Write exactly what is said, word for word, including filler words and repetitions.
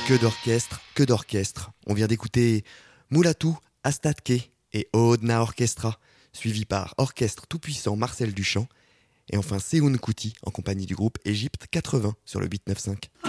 Que d'orchestre, que d'orchestre. On vient d'écouter Mulatu Astatke et Odna Orchestra, suivi par Orchestre Tout-Puissant Marcel Duchamp, et enfin Seun Kuti en compagnie du groupe Égypte quatre-vingts sur le huit neuf cinq.